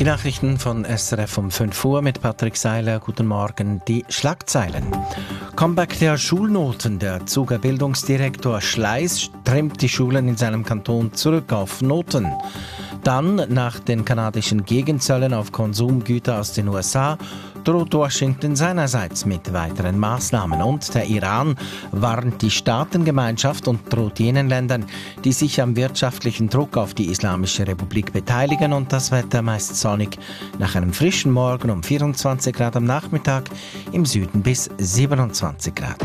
Nachrichten von SRF um 5 Uhr mit Patrick Seiler. Guten Morgen. Die Schlagzeilen. Comeback der Schulnoten. Der Zuger Bildungsdirektor Schleiss trimmt die Schulen in seinem Kanton zurück auf Noten. Dann, nach den kanadischen Gegenzöllen auf Konsumgüter aus den USA, droht Washington seinerseits mit weiteren Maßnahmen. Und der Iran warnt die Staatengemeinschaft und droht jenen Ländern, die sich am wirtschaftlichen Druck auf die Islamische Republik beteiligen. Und das Wetter meist sonnig nach einem frischen Morgen um 24 Grad am Nachmittag, im Süden bis 27 Grad.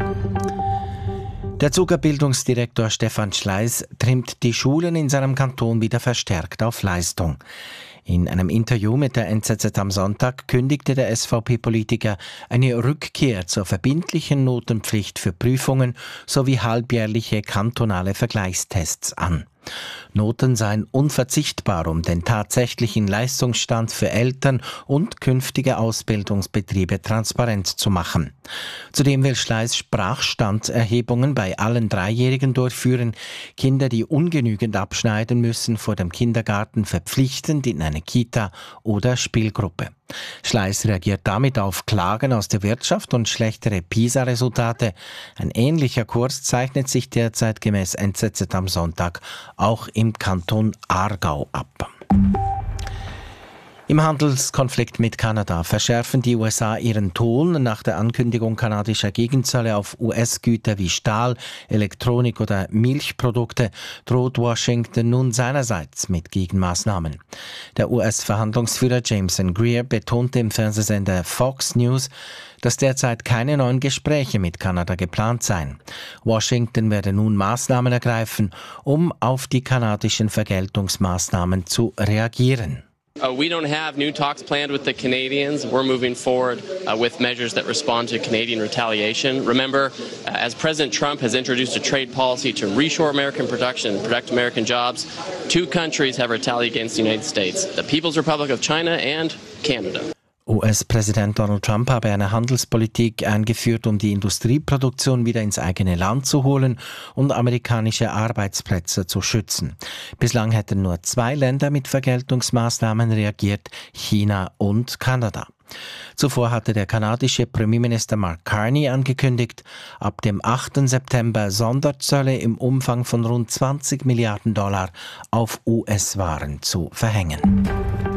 Der Zuger Bildungsdirektor Stefan Schleiss trimmt die Schulen in seinem Kanton wieder verstärkt auf Leistung. In einem Interview mit der NZZ am Sonntag kündigte der SVP-Politiker eine Rückkehr zur verbindlichen Notenpflicht für Prüfungen sowie halbjährliche kantonale Vergleichstests an. Noten seien unverzichtbar, um den tatsächlichen Leistungsstand für Eltern und künftige Ausbildungsbetriebe transparent zu machen. Zudem will Schleiss Sprachstandserhebungen bei allen Dreijährigen durchführen. Kinder, die ungenügend abschneiden müssen, vor dem Kindergarten verpflichtend in eine Kita oder Spielgruppe. Schleiss reagiert damit auf Klagen aus der Wirtschaft und schlechtere PISA-Resultate. Ein ähnlicher Kurs zeichnet sich derzeit gemäß NZZ am Sonntag auch im Kanton Aargau ab. Im Handelskonflikt mit Kanada verschärfen die USA ihren Ton. Nach der Ankündigung kanadischer Gegenzölle auf US-Güter wie Stahl, Elektronik oder Milchprodukte droht Washington nun seinerseits mit Gegenmaßnahmen. Der US-Verhandlungsführer Jameson Greer betonte im Fernsehsender Fox News, dass derzeit keine neuen Gespräche mit Kanada geplant seien. Washington werde nun Maßnahmen ergreifen, um auf die kanadischen Vergeltungsmaßnahmen zu reagieren. We don't have new talks planned with the Canadians. We're moving forward with measures that respond to Canadian retaliation. Remember, as President Trump has introduced a trade policy to reshore American production and protect American jobs, two countries have retaliated against the United States, the People's Republic of China and Canada. US-Präsident Donald Trump habe eine Handelspolitik eingeführt, um die Industrieproduktion wieder ins eigene Land zu holen und amerikanische Arbeitsplätze zu schützen. Bislang hätten nur 2 Länder mit Vergeltungsmaßnahmen reagiert, China und Kanada. Zuvor hatte der kanadische Premierminister Mark Carney angekündigt, ab dem 8. September Sonderzölle im Umfang von rund $20 Milliarden auf US-Waren zu verhängen.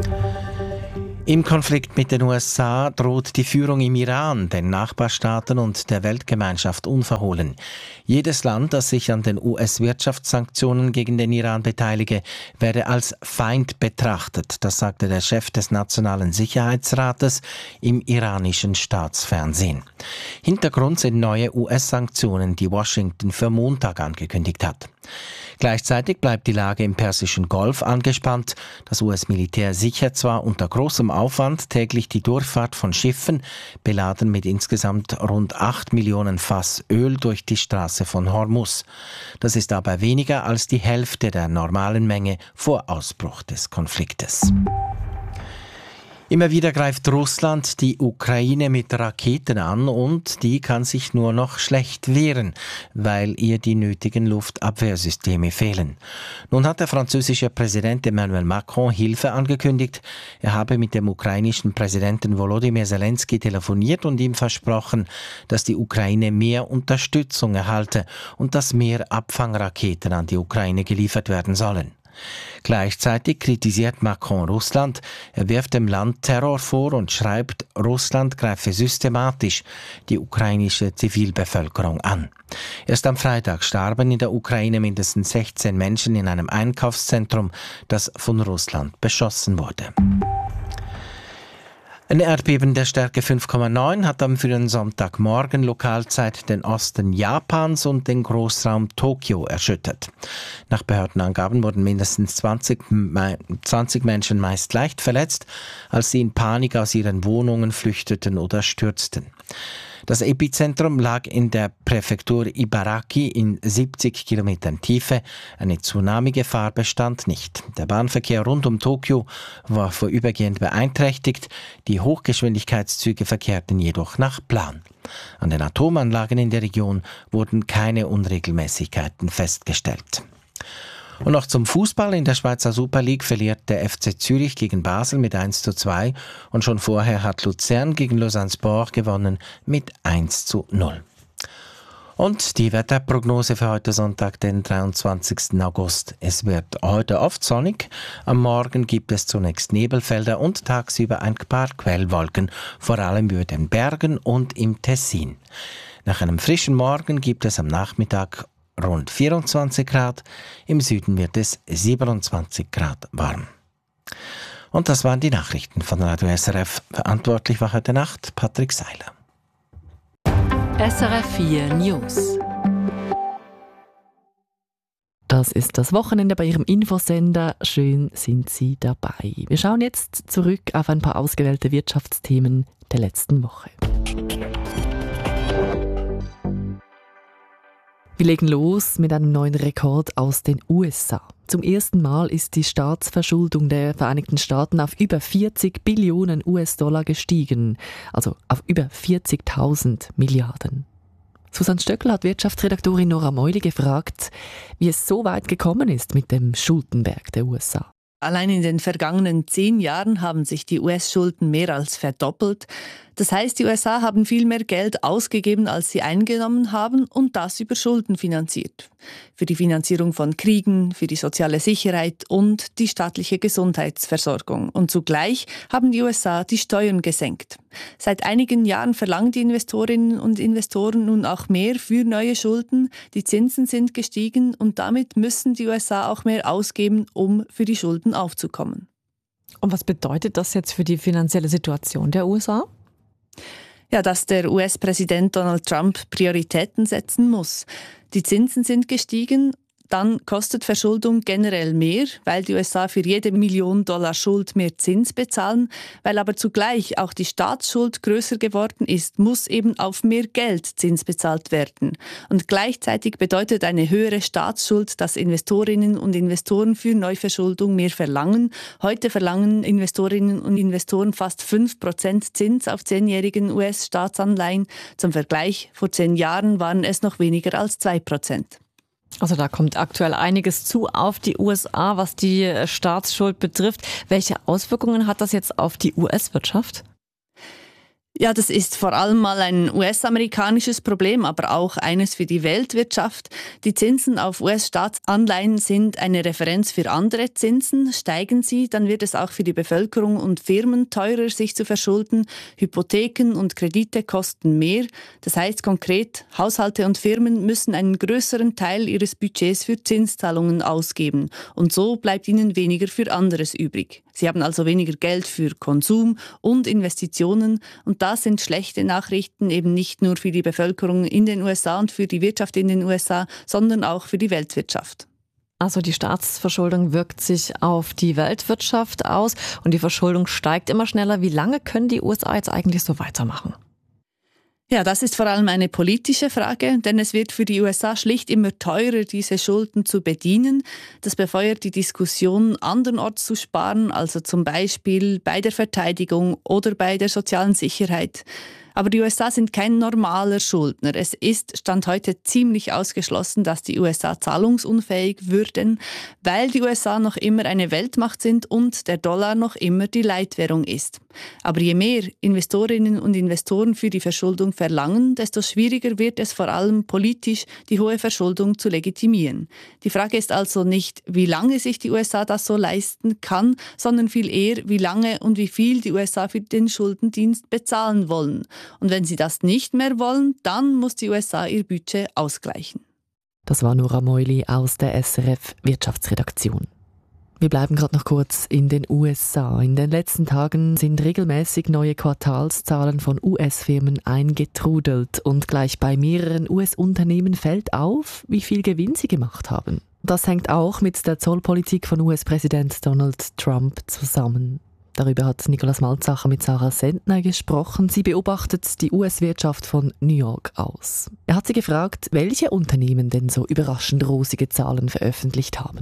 Im Konflikt mit den USA droht die Führung im Iran, den Nachbarstaaten und der Weltgemeinschaft unverhohlen. Jedes Land, das sich an den US-Wirtschaftssanktionen gegen den Iran beteilige, werde als Feind betrachtet. Das sagte der Chef des Nationalen Sicherheitsrates im iranischen Staatsfernsehen. Hintergrund sind neue US-Sanktionen, die Washington für Montag angekündigt hat. Gleichzeitig bleibt die Lage im Persischen Golf angespannt. Das US-Militär sichert zwar unter großem Aufwand täglich die Durchfahrt von Schiffen, beladen mit insgesamt rund 8 Millionen Fass Öl durch die Straße von Hormuz. Das ist aber weniger als die Hälfte der normalen Menge vor Ausbruch des Konfliktes. Immer wieder greift Russland die Ukraine mit Raketen an und die kann sich nur noch schlecht wehren, weil ihr die nötigen Luftabwehrsysteme fehlen. Nun hat der französische Präsident Emmanuel Macron Hilfe angekündigt. Er habe mit dem ukrainischen Präsidenten Volodymyr Zelensky telefoniert und ihm versprochen, dass die Ukraine mehr Unterstützung erhalte und dass mehr Abfangraketen an die Ukraine geliefert werden sollen. Gleichzeitig kritisiert Macron Russland. Er wirft dem Land Terror vor und schreibt, Russland greife systematisch die ukrainische Zivilbevölkerung an. Erst am Freitag starben in der Ukraine mindestens 16 Menschen in einem Einkaufszentrum, das von Russland beschossen wurde. Ein Erdbeben der Stärke 5,9 hat am frühen Sonntagmorgen Lokalzeit den Osten Japans und den Großraum Tokio erschüttert. Nach Behördenangaben wurden mindestens 20 Menschen meist leicht verletzt, als sie in Panik aus ihren Wohnungen flüchteten oder stürzten. Das Epizentrum lag in der Präfektur Ibaraki in 70 Kilometern Tiefe. Eine Tsunami-Gefahr bestand nicht. Der Bahnverkehr rund um Tokio war vorübergehend beeinträchtigt. Die Hochgeschwindigkeitszüge verkehrten jedoch nach Plan. An den Atomanlagen in der Region wurden keine Unregelmäßigkeiten festgestellt. Und noch zum Fußball. In der Schweizer Super League verliert der FC Zürich gegen Basel mit 1:2 und schon vorher hat Luzern gegen Lausanne Sport gewonnen mit 1:0. Und die Wetterprognose für heute Sonntag, den 23. August. Es wird heute oft sonnig. Am Morgen gibt es zunächst Nebelfelder und tagsüber ein paar Quellwolken, vor allem über den Bergen und im Tessin. Nach einem frischen Morgen gibt es am Nachmittag rund 24 Grad. Im Süden wird es 27 Grad warm. Und das waren die Nachrichten von Radio SRF. Verantwortlich war heute Nacht Patrick Seiler. SRF 4 News. Das ist das Wochenende bei Ihrem Infosender. Schön sind Sie dabei. Wir schauen jetzt zurück auf ein paar ausgewählte Wirtschaftsthemen der letzten Woche. Wir legen los mit einem neuen Rekord aus den USA. Zum ersten Mal ist die Staatsverschuldung der Vereinigten Staaten auf über 40 Billionen US-Dollar gestiegen, also auf über 40.000 Milliarden. Susanne Stöckl hat Wirtschaftsredaktorin Nora Meuli gefragt, wie es so weit gekommen ist mit dem Schuldenberg der USA. Allein in den vergangenen 10 Jahren haben sich die US-Schulden mehr als verdoppelt. Das heißt, die USA haben viel mehr Geld ausgegeben, als sie eingenommen haben und das über Schulden finanziert. Für die Finanzierung von Kriegen, für die soziale Sicherheit und die staatliche Gesundheitsversorgung. Und zugleich haben die USA die Steuern gesenkt. Seit einigen Jahren verlangen die Investorinnen und Investoren nun auch mehr für neue Schulden. Die Zinsen sind gestiegen und damit müssen die USA auch mehr ausgeben, um für die Schulden aufzukommen. Und was bedeutet das jetzt für die finanzielle Situation der USA? Ja, dass der US-Präsident Donald Trump Prioritäten setzen muss. Die Zinsen sind gestiegen, dann kostet Verschuldung generell mehr, weil die USA für jede $1 Million Schuld mehr Zins bezahlen. Weil aber zugleich auch die Staatsschuld größer geworden ist, muss eben auf mehr Geld Zins bezahlt werden. Und gleichzeitig bedeutet eine höhere Staatsschuld, dass Investorinnen und Investoren für Neuverschuldung mehr verlangen. Heute verlangen Investorinnen und Investoren fast 5% Zins auf 10-jährigen US-Staatsanleihen. Zum Vergleich, vor 10 Jahren waren es noch weniger als 2%. Also da kommt aktuell einiges zu auf die USA, was die Staatsschuld betrifft. Welche Auswirkungen hat das jetzt auf die US-Wirtschaft? Ja, das ist vor allem mal ein US-amerikanisches Problem, aber auch eines für die Weltwirtschaft. Die Zinsen auf US-Staatsanleihen sind eine Referenz für andere Zinsen. Steigen sie, dann wird es auch für die Bevölkerung und Firmen teurer, sich zu verschulden. Hypotheken und Kredite kosten mehr. Das heißt konkret, Haushalte und Firmen müssen einen größeren Teil ihres Budgets für Zinszahlungen ausgeben. Und so bleibt ihnen weniger für anderes übrig. Sie haben also weniger Geld für Konsum und Investitionen und das sind schlechte Nachrichten eben nicht nur für die Bevölkerung in den USA und für die Wirtschaft in den USA, sondern auch für die Weltwirtschaft. Also die Staatsverschuldung wirkt sich auf die Weltwirtschaft aus und die Verschuldung steigt immer schneller. Wie lange können die USA jetzt eigentlich so weitermachen? Ja, das ist vor allem eine politische Frage, denn es wird für die USA schlicht immer teurer, diese Schulden zu bedienen. Das befeuert die Diskussion, andernorts zu sparen, also zum Beispiel bei der Verteidigung oder bei der sozialen Sicherheit. Aber die USA sind kein normaler Schuldner. Es ist Stand heute ziemlich ausgeschlossen, dass die USA zahlungsunfähig würden, weil die USA noch immer eine Weltmacht sind und der Dollar noch immer die Leitwährung ist. Aber je mehr Investorinnen und Investoren für die Verschuldung verlangen, desto schwieriger wird es vor allem politisch, die hohe Verschuldung zu legitimieren. Die Frage ist also nicht, wie lange sich die USA das so leisten kann, sondern viel eher, wie lange und wie viel die USA für den Schuldendienst bezahlen wollen. Und wenn sie das nicht mehr wollen, dann muss die USA ihr Budget ausgleichen. Das war Nora Meuli aus der SRF Wirtschaftsredaktion. Wir bleiben gerade noch kurz in den USA. In den letzten Tagen sind regelmäßig neue Quartalszahlen von US-Firmen eingetrudelt und gleich bei mehreren US-Unternehmen fällt auf, wie viel Gewinn sie gemacht haben. Das hängt auch mit der Zollpolitik von US-Präsident Donald Trump zusammen. Darüber hat Nikolaus Malzacher mit Sarah Sentner gesprochen. Sie beobachtet die US-Wirtschaft von New York aus. Er hat sie gefragt, welche Unternehmen denn so überraschend rosige Zahlen veröffentlicht haben.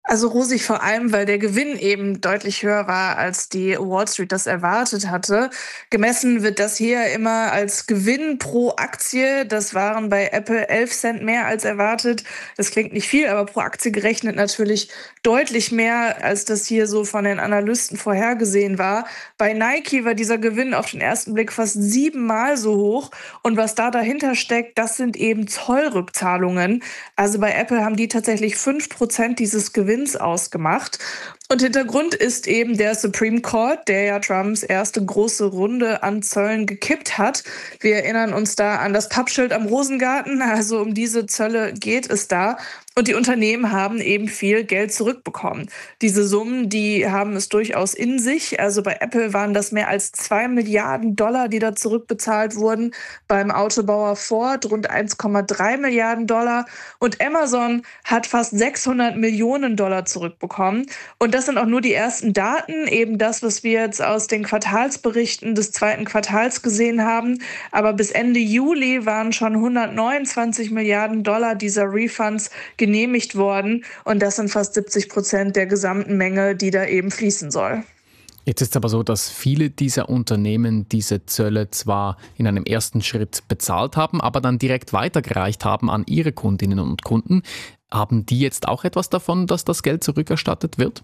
Also rosig vor allem, weil der Gewinn eben deutlich höher war, als die Wall Street das erwartet hatte. Gemessen wird das hier immer als Gewinn pro Aktie. Das waren bei Apple 11 Cent mehr als erwartet. Das klingt nicht viel, aber pro Aktie gerechnet natürlich deutlich mehr, als das hier so von den Analysten vorhergesehen war. Bei Nike war dieser Gewinn auf den ersten Blick fast 7-mal so hoch. Und was da dahinter steckt, das sind eben Zollrückzahlungen. Also bei Apple haben die tatsächlich 5% dieses Gewinns ausgemacht. Und Hintergrund ist eben der Supreme Court, der ja Trumps erste große Runde an Zöllen gekippt hat. Wir erinnern uns da an das Pappschild am Rosengarten, also um diese Zölle geht es da. Und die Unternehmen haben eben viel Geld zurückbekommen. Diese Summen, die haben es durchaus in sich. Also bei Apple waren das mehr als $2 Milliarden, die da zurückbezahlt wurden. Beim Autobauer Ford rund $1,3 Milliarden. Und Amazon hat fast $600 Millionen zurückbekommen. Und das sind auch nur die ersten Daten, eben das, was wir jetzt aus den Quartalsberichten des zweiten Quartals gesehen haben. Aber bis Ende Juli waren schon $129 Milliarden dieser Refunds genehmigt worden. Und das sind fast 70% der gesamten Menge, die da eben fließen soll. Jetzt ist es aber so, dass viele dieser Unternehmen diese Zölle zwar in einem ersten Schritt bezahlt haben, aber dann direkt weitergereicht haben an ihre Kundinnen und Kunden. Haben die jetzt auch etwas davon, dass das Geld zurückerstattet wird?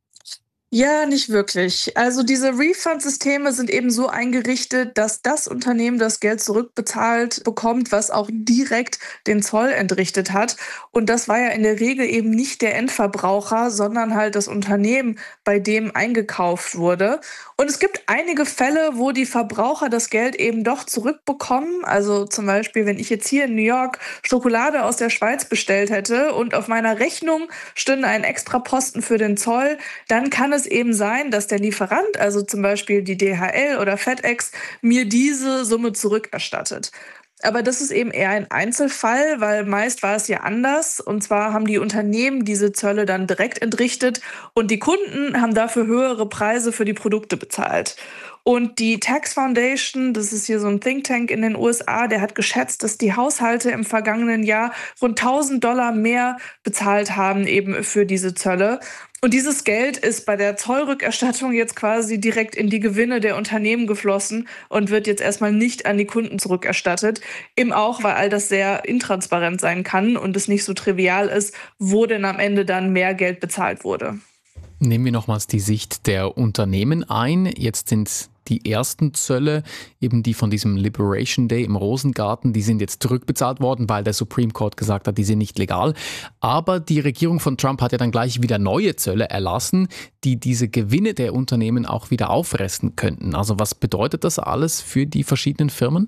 Ja, nicht wirklich. Also diese Refund-Systeme sind eben so eingerichtet, dass das Unternehmen das Geld zurückbezahlt bekommt, was auch direkt den Zoll entrichtet hat. Und das war ja in der Regel eben nicht der Endverbraucher, sondern halt das Unternehmen, bei dem eingekauft wurde. Und es gibt einige Fälle, wo die Verbraucher das Geld eben doch zurückbekommen. Also zum Beispiel, wenn ich jetzt hier in New York Schokolade aus der Schweiz bestellt hätte und auf meiner Rechnung stünde ein extra Posten für den Zoll, dann kann es eben sein, dass der Lieferant, also zum Beispiel die DHL oder FedEx, mir diese Summe zurückerstattet. Aber das ist eben eher ein Einzelfall, weil meist war es ja anders. Und zwar haben die Unternehmen diese Zölle dann direkt entrichtet und die Kunden haben dafür höhere Preise für die Produkte bezahlt. Und die Tax Foundation, das ist hier so ein Think Tank in den USA, der hat geschätzt, dass die Haushalte im vergangenen Jahr rund $1.000 mehr bezahlt haben eben für diese Zölle. Und dieses Geld ist bei der Zollrückerstattung jetzt quasi direkt in die Gewinne der Unternehmen geflossen und wird jetzt erstmal nicht an die Kunden zurückerstattet. Eben auch, weil all das sehr intransparent sein kann und es nicht so trivial ist, wo denn am Ende dann mehr Geld bezahlt wurde. Nehmen wir nochmals die Sicht der Unternehmen ein. Jetzt sind die ersten Zölle, eben die von diesem Liberation Day im Rosengarten, die sind jetzt zurückbezahlt worden, weil der Supreme Court gesagt hat, die sind nicht legal. Aber die Regierung von Trump hat ja dann gleich wieder neue Zölle erlassen, die diese Gewinne der Unternehmen auch wieder auffressen könnten. Also was bedeutet das alles für die verschiedenen Firmen?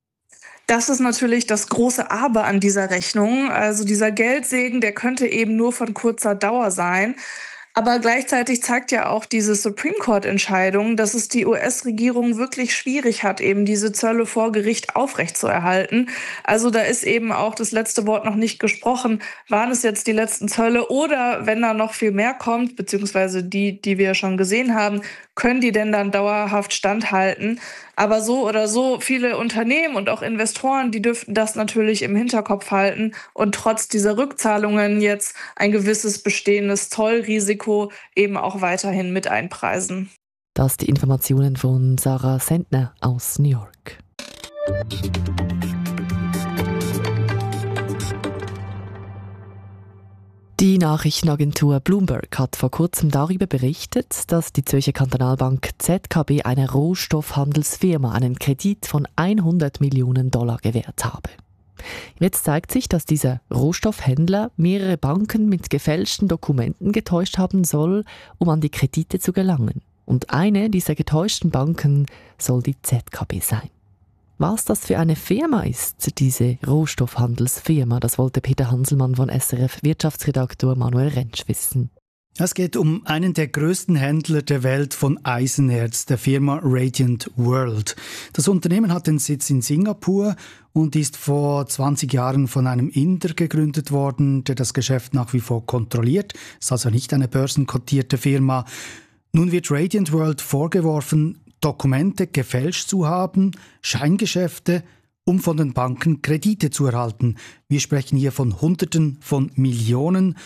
Das ist natürlich das große Aber an dieser Rechnung. Also dieser Geldsegen, der könnte eben nur von kurzer Dauer sein. Aber gleichzeitig zeigt ja auch diese Supreme Court-Entscheidung, dass es die US-Regierung wirklich schwierig hat, eben diese Zölle vor Gericht aufrechtzuerhalten. Also da ist eben auch das letzte Wort noch nicht gesprochen. Waren es jetzt die letzten Zölle oder wenn da noch viel mehr kommt, beziehungsweise die wir schon gesehen haben, können die denn dann dauerhaft standhalten? Aber so oder so, viele Unternehmen und auch Investoren, die dürften das natürlich im Hinterkopf halten und trotz dieser Rückzahlungen jetzt ein gewisses bestehendes Zollrisiko eben auch weiterhin mit einpreisen. Das die Informationen von Sarah Sentner aus New York. Die Nachrichtenagentur Bloomberg hat vor kurzem darüber berichtet, dass die Zürcher Kantonalbank ZKB einer Rohstoffhandelsfirma einen Kredit von $100 Millionen gewährt habe. Jetzt zeigt sich, dass dieser Rohstoffhändler mehrere Banken mit gefälschten Dokumenten getäuscht haben soll, um an die Kredite zu gelangen. Und eine dieser getäuschten Banken soll die ZKB sein. Was das für eine Firma ist, diese Rohstoffhandelsfirma, das wollte Peter Hanselmann von SRF Wirtschaftsredaktor Manuel Rentsch wissen. Es geht um einen der größten Händler der Welt von Eisenerz, der Firma Radiant World. Das Unternehmen hat den Sitz in Singapur und ist vor 20 Jahren von einem Inder gegründet worden, der das Geschäft nach wie vor kontrolliert. Es ist also nicht eine börsenkotierte Firma. Nun wird Radiant World vorgeworfen, Dokumente gefälscht zu haben, Scheingeschäfte, um von den Banken Kredite zu erhalten. Wir sprechen hier von Hunderten von Millionen.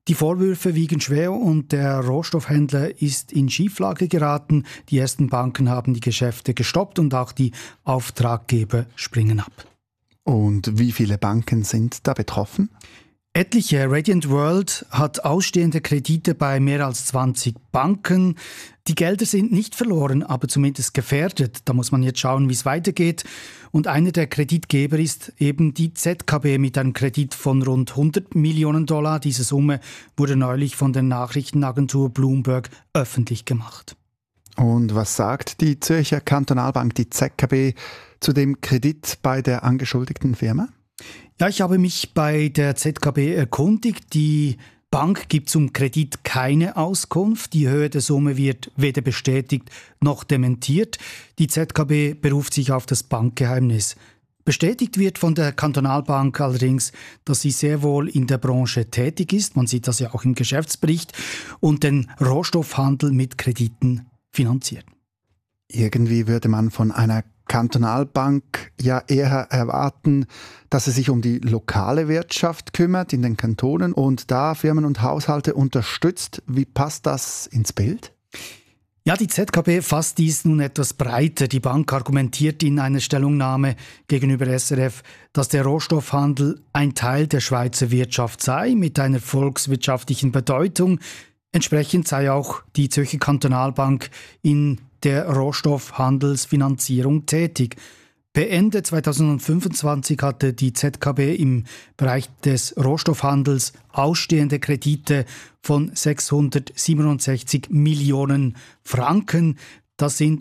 Die Vorwürfe wiegen schwer und der Rohstoffhändler ist in Schieflage geraten. Die ersten Banken haben die Geschäfte gestoppt und auch die Auftraggeber springen ab. Und wie viele Banken sind da betroffen? Etliche. Radiant World hat ausstehende Kredite bei mehr als 20 Banken. Die Gelder sind nicht verloren, aber zumindest gefährdet. Da muss man jetzt schauen, wie es weitergeht. Und einer der Kreditgeber ist eben die ZKB mit einem Kredit von rund $100 Millionen. Diese Summe wurde neulich von der Nachrichtenagentur Bloomberg öffentlich gemacht. Und was sagt die Zürcher Kantonalbank, die ZKB, zu dem Kredit bei der angeschuldigten Firma? Ja, ich habe mich bei der ZKB erkundigt. Die Bank gibt zum Kredit keine Auskunft. Die Höhe der Summe wird weder bestätigt noch dementiert. Die ZKB beruft sich auf das Bankgeheimnis. Bestätigt wird von der Kantonalbank allerdings, dass sie sehr wohl in der Branche tätig ist. Man sieht das ja auch im Geschäftsbericht und den Rohstoffhandel mit Krediten finanziert. Irgendwie würde man von einer Kantonalbank ja eher erwarten, dass sie sich um die lokale Wirtschaft kümmert in den Kantonen und da Firmen und Haushalte unterstützt. Wie passt das ins Bild? Ja, die ZKB fasst dies nun etwas breiter. Die Bank argumentiert in einer Stellungnahme gegenüber SRF, dass der Rohstoffhandel ein Teil der Schweizer Wirtschaft sei, mit einer volkswirtschaftlichen Bedeutung. Entsprechend sei auch die Zürcher Kantonalbank in der Rohstoffhandelsfinanzierung tätig. Per Ende 2025 hatte die ZKB im Bereich des Rohstoffhandels ausstehende Kredite von 667 Millionen Franken. Das sind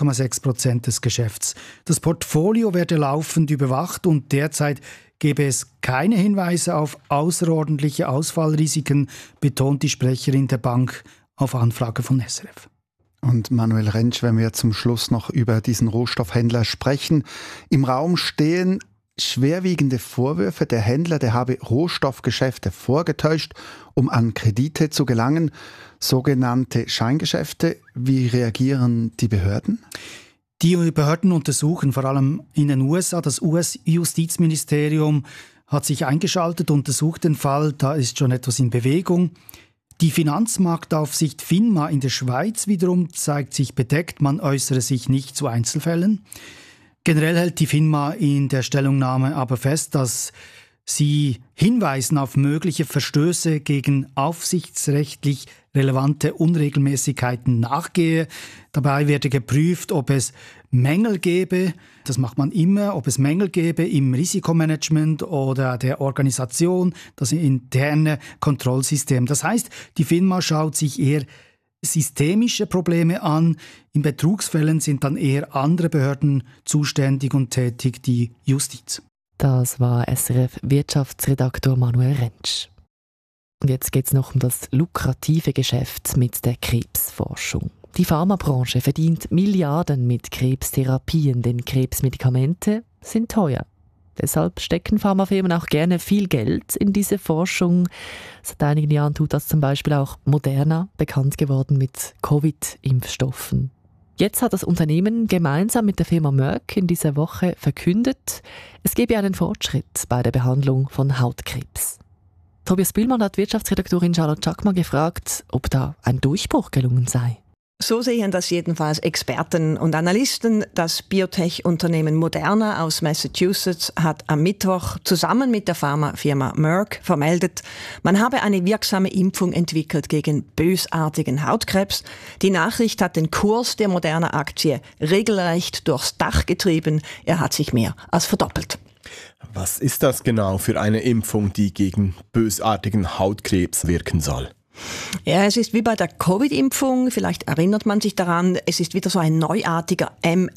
1,6% des Geschäfts. Das Portfolio werde laufend überwacht und derzeit gebe es keine Hinweise auf außerordentliche Ausfallrisiken, betont die Sprecherin der Bank auf Anfrage von SRF. Und Manuel Rentsch, wenn wir zum Schluss noch über diesen Rohstoffhändler sprechen. Im Raum stehen schwerwiegende Vorwürfe, der Händler, der habe Rohstoffgeschäfte vorgetäuscht, um an Kredite zu gelangen, sogenannte Scheingeschäfte. Wie reagieren die Behörden? Die Behörden untersuchen, vor allem in den USA, das US-Justizministerium hat sich eingeschaltet, untersucht den Fall, da ist schon etwas in Bewegung. Die Finanzmarktaufsicht FINMA in der Schweiz wiederum zeigt sich bedeckt, man äußere sich nicht zu Einzelfällen. Generell hält die FINMA in der Stellungnahme aber fest, dass sie Hinweisen auf mögliche Verstöße gegen aufsichtsrechtlich relevante Unregelmäßigkeiten nachgehe. Dabei werde geprüft, ob es Mängel gäbe, das macht man immer, ob es Mängel gäbe im Risikomanagement oder der Organisation, das interne Kontrollsystem. Das heißt, die FINMA schaut sich eher systemische Probleme an. In Betrugsfällen sind dann eher andere Behörden zuständig und tätig, die Justiz. Das war SRF-Wirtschaftsredaktor Manuel Rentsch. Und jetzt geht es noch um das lukrative Geschäft mit der Krebsforschung. Die Pharmabranche verdient Milliarden mit Krebstherapien, denn Krebsmedikamente sind teuer. Deshalb stecken Pharmafirmen auch gerne viel Geld in diese Forschung. Seit einigen Jahren tut das zum Beispiel auch Moderna, bekannt geworden mit Covid-Impfstoffen. Jetzt hat das Unternehmen gemeinsam mit der Firma Merck in dieser Woche verkündet, es gebe einen Fortschritt bei der Behandlung von Hautkrebs. Tobias Bühlmann hat Wirtschaftsredaktorin Charlotte Chakma gefragt, ob da ein Durchbruch gelungen sei. So sehen das jedenfalls Experten und Analysten. Das Biotech-Unternehmen Moderna aus Massachusetts hat am Mittwoch zusammen mit der Pharmafirma Merck vermeldet, man habe eine wirksame Impfung entwickelt gegen bösartigen Hautkrebs. Die Nachricht hat den Kurs der Moderna-Aktie regelrecht durchs Dach getrieben. Er hat sich mehr als verdoppelt. Was ist das genau für eine Impfung, die gegen bösartigen Hautkrebs wirken soll? Ja, es ist wie bei der Covid-Impfung, vielleicht erinnert man sich daran, es ist wieder so ein neuartiger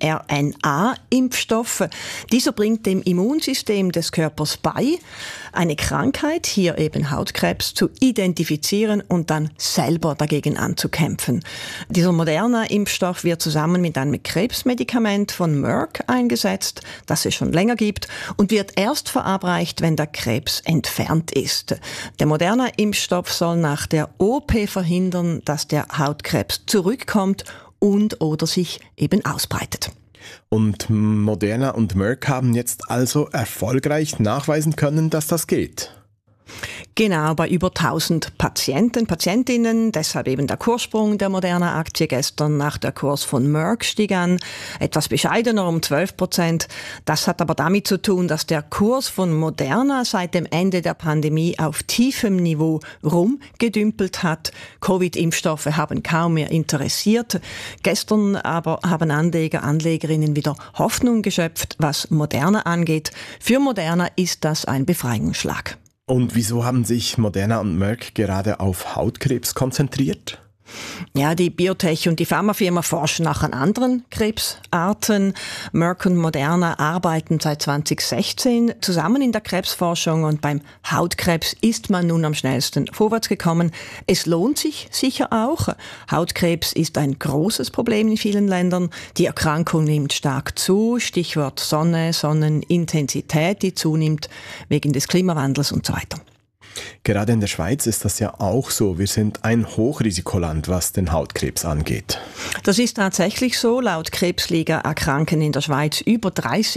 mRNA-Impfstoff. Dieser bringt dem Immunsystem des Körpers bei, eine Krankheit, hier eben Hautkrebs, zu identifizieren und dann selber dagegen anzukämpfen. Dieser moderne Impfstoff wird zusammen mit einem Krebsmedikament von Merck eingesetzt, das es schon länger gibt, und wird erst verabreicht, wenn der Krebs entfernt ist. Der moderne Impfstoff soll nach der OP verhindern, dass der Hautkrebs zurückkommt und oder sich eben ausbreitet. Und Moderna und Merck haben jetzt also erfolgreich nachweisen können, dass das geht? Genau, bei über 1000 Patientinnen. Deshalb eben der Kurssprung der Moderna-Aktie gestern nach der Kurs von Merck stieg an. Etwas bescheidener um 12%. Das hat aber damit zu tun, dass der Kurs von Moderna seit dem Ende der Pandemie auf tiefem Niveau rumgedümpelt hat. Covid-Impfstoffe haben kaum mehr interessiert. Gestern aber haben Anlegerinnen wieder Hoffnung geschöpft, was Moderna angeht. Für Moderna ist das ein Befreiungsschlag. Und wieso haben sich Moderna und Merck gerade auf Hautkrebs konzentriert? Ja, die Biotech- und die Pharmafirma forschen nach an anderen Krebsarten. Merck und Moderna arbeiten seit 2016 zusammen in der Krebsforschung und beim Hautkrebs ist man nun am schnellsten vorwärts gekommen. Es lohnt sich sicher auch. Hautkrebs ist ein großes Problem in vielen Ländern. Die Erkrankung nimmt stark zu. Stichwort Sonne, Sonnenintensität, die zunimmt wegen des Klimawandels und so weiter. Gerade in der Schweiz ist das ja auch so. Wir sind ein Hochrisikoland, was den Hautkrebs angeht. Das ist tatsächlich so. Laut Krebsliga erkranken in der Schweiz über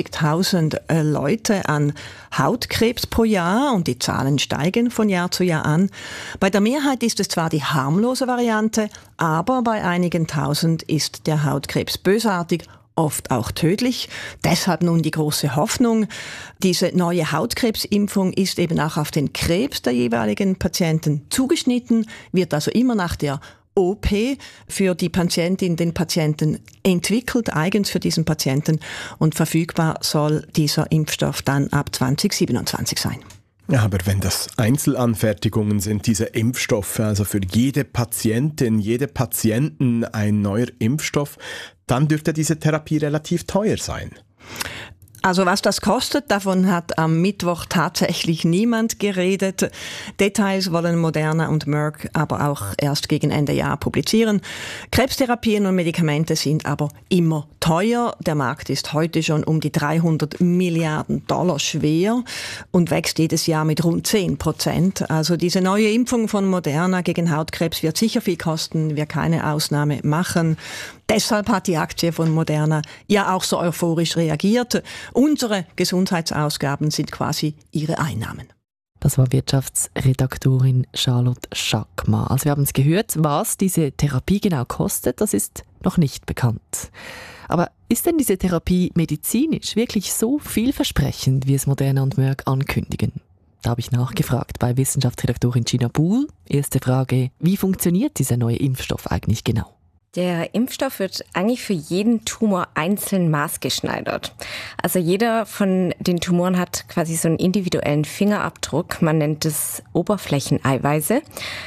30.000 Leute an Hautkrebs pro Jahr und die Zahlen steigen von Jahr zu Jahr an. Bei der Mehrheit ist es zwar die harmlose Variante, aber bei einigen Tausend ist der Hautkrebs bösartig, oft auch tödlich. Deshalb nun die große Hoffnung. Diese neue Hautkrebsimpfung ist eben auch auf den Krebs der jeweiligen Patienten zugeschnitten, wird also immer nach der OP für die Patientin, den Patienten entwickelt, eigens für diesen Patienten, und verfügbar soll dieser Impfstoff dann ab 2027 sein. Ja, aber wenn das Einzelanfertigungen sind, diese Impfstoffe, also für jede Patientin, jede Patienten ein neuer Impfstoff, dann dürfte diese Therapie relativ teuer sein. Also was das kostet, davon hat am Mittwoch tatsächlich niemand geredet. Details wollen Moderna und Merck aber auch erst gegen Ende Jahr publizieren. Krebstherapien und Medikamente sind aber immer teuer. Der Markt ist heute schon um die $300 Milliarden schwer und wächst jedes Jahr mit rund 10%. Also diese neue Impfung von Moderna gegen Hautkrebs wird sicher viel kosten, wir keine Ausnahme machen. Deshalb hat die Aktie von Moderna ja auch so euphorisch reagiert. Unsere Gesundheitsausgaben sind quasi ihre Einnahmen. Das war Wirtschaftsredaktorin Charlotte Schackmann. Also wir haben es gehört, was diese Therapie genau kostet, das ist noch nicht bekannt. Aber ist denn diese Therapie medizinisch wirklich so vielversprechend, wie es Moderna und Merck ankündigen? Da habe ich nachgefragt bei Wissenschaftsredaktorin Gina Buhl. Erste Frage, wie funktioniert dieser neue Impfstoff eigentlich genau? Der Impfstoff wird eigentlich für jeden Tumor einzeln maßgeschneidert. Also jeder von den Tumoren hat quasi so einen individuellen Fingerabdruck. Man nennt es Oberflächeneiweiße.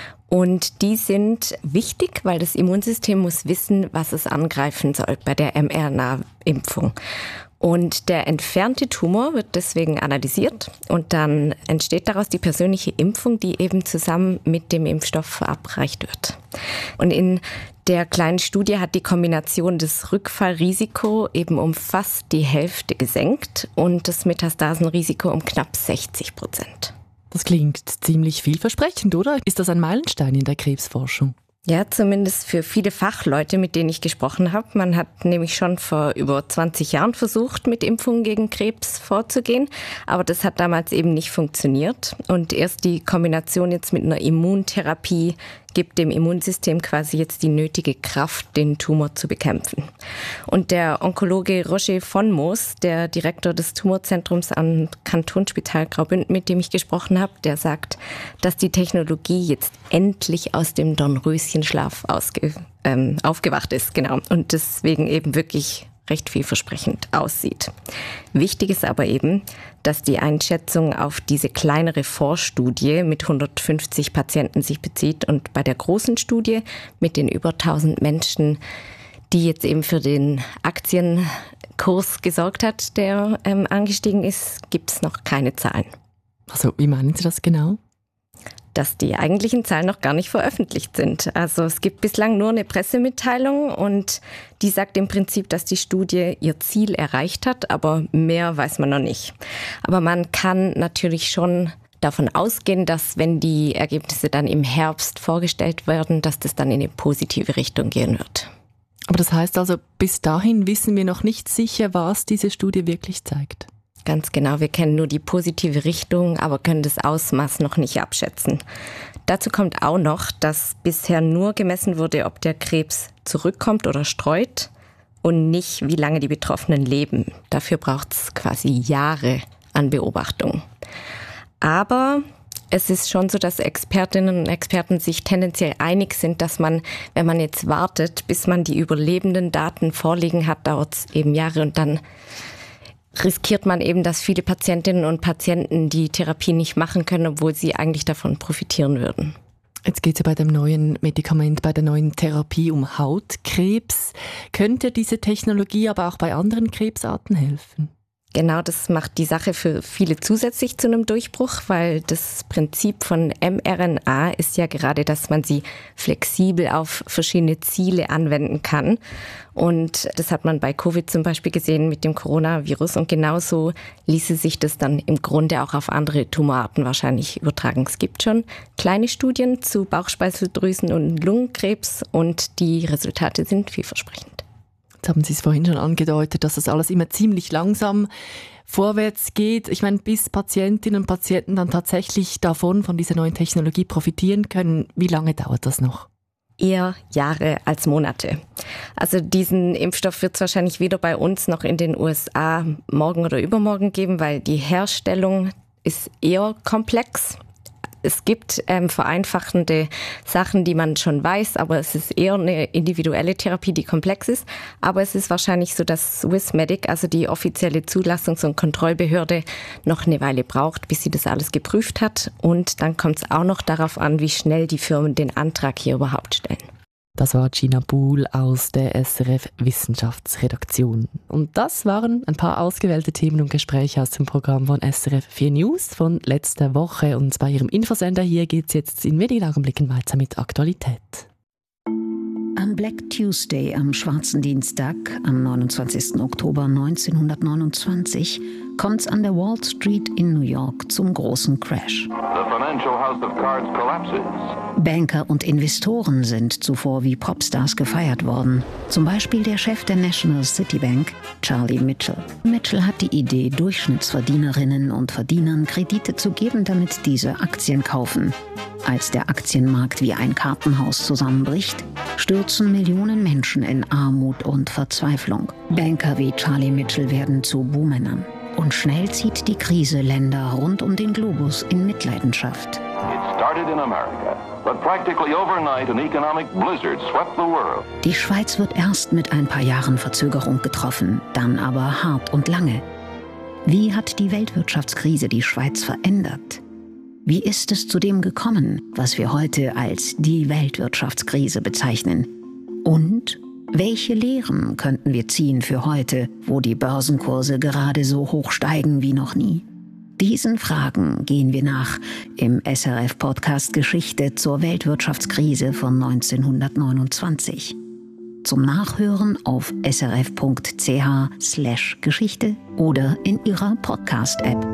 Und die sind wichtig, weil das Immunsystem muss wissen, was es angreifen soll bei der mRNA-Impfung. Und der entfernte Tumor wird deswegen analysiert und dann entsteht daraus die persönliche Impfung, die eben zusammen mit dem Impfstoff verabreicht wird. Und in der kleinen Studie hat die Kombination des Rückfallrisiko eben um fast die Hälfte gesenkt und das Metastasenrisiko um knapp 60%. Das klingt ziemlich vielversprechend, oder? Ist das ein Meilenstein in der Krebsforschung? Ja, zumindest für viele Fachleute, mit denen ich gesprochen habe. Man hat nämlich schon vor über 20 Jahren versucht, mit Impfungen gegen Krebs vorzugehen. Aber das hat damals eben nicht funktioniert. Und erst die Kombination jetzt mit einer Immuntherapie gibt dem Immunsystem quasi jetzt die nötige Kraft, den Tumor zu bekämpfen. Und der Onkologe Roger von Moos, der Direktor des Tumorzentrums am Kantonsspital Graubünden, mit dem ich gesprochen habe, der sagt, dass die Technologie jetzt endlich aus dem Dornröschenschlaf aufgewacht ist, genau, und deswegen eben wirklich recht vielversprechend aussieht. Wichtig ist aber eben, dass die Einschätzung auf diese kleinere Vorstudie mit 150 Patienten sich bezieht und bei der großen Studie mit den über 1000 Menschen, die jetzt eben für den Aktienkurs gesorgt hat, der angestiegen ist, gibt es noch keine Zahlen. Also wie meinen Sie das genau? Dass die eigentlichen Zahlen noch gar nicht veröffentlicht sind. Also es gibt bislang nur eine Pressemitteilung und die sagt im Prinzip, dass die Studie ihr Ziel erreicht hat, aber mehr weiß man noch nicht. Aber man kann natürlich schon davon ausgehen, dass wenn die Ergebnisse dann im Herbst vorgestellt werden, dass das dann in eine positive Richtung gehen wird. Aber das heißt also, bis dahin wissen wir noch nicht sicher, was diese Studie wirklich zeigt. Ganz genau, wir kennen nur die positive Richtung, aber können das Ausmaß noch nicht abschätzen. Dazu kommt auch noch, dass bisher nur gemessen wurde, ob der Krebs zurückkommt oder streut und nicht, wie lange die Betroffenen leben. Dafür braucht es quasi Jahre an Beobachtung. Aber es ist schon so, dass Expertinnen und Experten sich tendenziell einig sind, dass man, wenn man jetzt wartet, bis man die überlebenden Daten vorliegen hat, dauert es eben Jahre und dann riskiert man eben, dass viele Patientinnen und Patienten die Therapie nicht machen können, obwohl sie eigentlich davon profitieren würden. Jetzt geht es ja bei dem neuen Medikament, bei der neuen Therapie um Hautkrebs. Könnte diese Technologie aber auch bei anderen Krebsarten helfen? Genau, das macht die Sache für viele zusätzlich zu einem Durchbruch, weil das Prinzip von mRNA ist ja gerade, dass man sie flexibel auf verschiedene Ziele anwenden kann. Und das hat man bei Covid zum Beispiel gesehen mit dem Coronavirus. Und genauso ließe sich das dann im Grunde auch auf andere Tumorarten wahrscheinlich übertragen. Es gibt schon kleine Studien zu Bauchspeicheldrüsen- und Lungenkrebs und die Resultate sind vielversprechend. Jetzt haben Sie es vorhin schon angedeutet, dass das alles immer ziemlich langsam vorwärts geht. Ich meine, bis Patientinnen und Patienten dann tatsächlich von dieser neuen Technologie profitieren können, wie lange dauert das noch? Eher Jahre als Monate. Also diesen Impfstoff wird es wahrscheinlich weder bei uns noch in den USA morgen oder übermorgen geben, weil die Herstellung ist eher komplex. Es gibt vereinfachende Sachen, die man schon weiß, aber es ist eher eine individuelle Therapie, die komplex ist. Aber es ist wahrscheinlich so, dass Swissmedic, also die offizielle Zulassungs- und Kontrollbehörde, noch eine Weile braucht, bis sie das alles geprüft hat. Und dann kommt es auch noch darauf an, wie schnell die Firmen den Antrag hier überhaupt stellen. Das war Gina Buhl aus der SRF Wissenschaftsredaktion. Und das waren ein paar ausgewählte Themen und Gespräche aus dem Programm von SRF 4 News von letzter Woche. Und bei Ihrem Infosender hier geht es jetzt in wenigen Augenblicken weiter mit Aktualität. Am Black Tuesday, am Schwarzen Dienstag, am 29. Oktober 1929, kommt es an der Wall Street in New York zum großen Crash. The financial house of cards collapses. Banker und Investoren sind zuvor wie Popstars gefeiert worden. Zum Beispiel der Chef der National City Bank, Charlie Mitchell. Mitchell hat die Idee, Durchschnittsverdienerinnen und Verdienern Kredite zu geben, damit diese Aktien kaufen. Als der Aktienmarkt wie ein Kartenhaus zusammenbricht, stürzen Millionen Menschen in Armut und Verzweiflung. Banker wie Charlie Mitchell werden zu Buhmännern. Und schnell zieht die Krise Länder rund um den Globus in Mitleidenschaft. It started in America, but practically overnight an economic blizzard swept the world. Die Schweiz wird erst mit ein paar Jahren Verzögerung getroffen, dann aber hart und lange. Wie hat die Weltwirtschaftskrise die Schweiz verändert? Wie ist es zu dem gekommen, was wir heute als die Weltwirtschaftskrise bezeichnen? Und welche Lehren könnten wir ziehen für heute, wo die Börsenkurse gerade so hoch steigen wie noch nie? Diesen Fragen gehen wir nach im SRF-Podcast Geschichte zur Weltwirtschaftskrise von 1929. Zum Nachhören auf srf.ch/Geschichte oder in Ihrer Podcast-App.